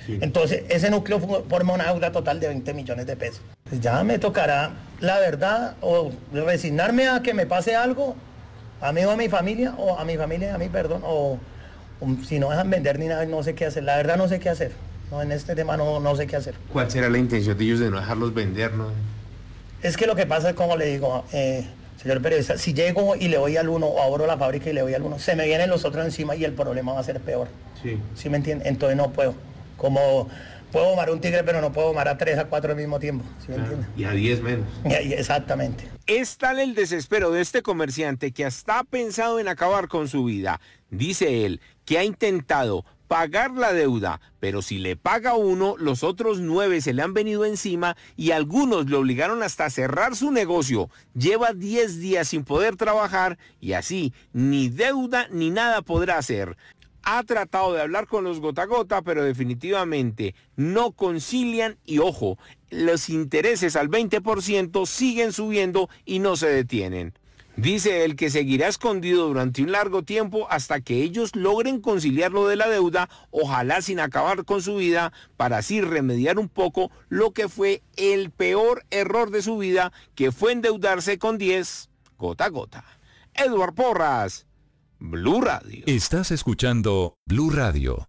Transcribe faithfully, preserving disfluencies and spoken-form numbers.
Sí. Entonces, ese núcleo fu- forma una deuda total de veinte millones de pesos. Pues ya me tocará, la verdad, o resignarme a que me pase algo, a mí o a mi familia, o a mi familia, a mí, perdón, o, o si no dejan vender ni nada, no sé qué hacer. La verdad no sé qué hacer. No, en este tema no, no sé qué hacer. ¿Cuál será la intención de ellos de no dejarlos vender, no? Es que lo que pasa es, como le digo, eh, señor periodista, si llego y le doy al uno, o abro la fábrica y le doy al uno, se me vienen los otros encima y el problema va a ser peor. Sí. ¿Sí me entiende? Entonces no puedo. Como puedo domar un tigre, pero no puedo domar a tres, a cuatro al mismo tiempo. ¿Sí me Claro. entiende? Y a diez menos. Y ahí, exactamente. Es tal el desespero de este comerciante que hasta ha pensado en acabar con su vida. Dice él que ha intentado pagar la deuda, pero si le paga uno, los otros nueve se le han venido encima y algunos le obligaron hasta a cerrar su negocio. Lleva diez días sin poder trabajar y así ni deuda ni nada podrá hacer. Ha tratado de hablar con los gota a gota, pero definitivamente no concilian y ojo, los intereses al veinte por ciento siguen subiendo y no se detienen. Dice él que seguirá escondido durante un largo tiempo hasta que ellos logren conciliar lo de la deuda, ojalá sin acabar con su vida, para así remediar un poco lo que fue el peor error de su vida, que fue endeudarse con diez gota a gota. Edward Porras, Blue Radio. Estás escuchando Blue Radio,